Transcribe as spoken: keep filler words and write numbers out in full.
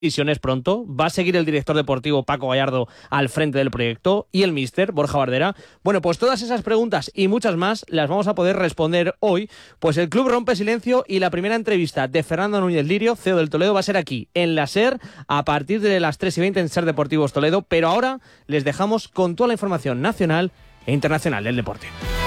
decisiones pronto. Va a seguir el director deportivo Paco Gallardo al frente del proyecto y el míster Borja Bardera. Bueno, pues todas esas preguntas y muchas más las vamos a poder responder hoy. Pues el club rompe silencio y la primera entrevista de Fernando Núñez Lirio, C E O del Toledo, va a ser aquí, en la SER, a partir de las tres y veinte en SER Deportivos Toledo. Pero ahora les dejamos con toda la información nacional e internacional del deporte.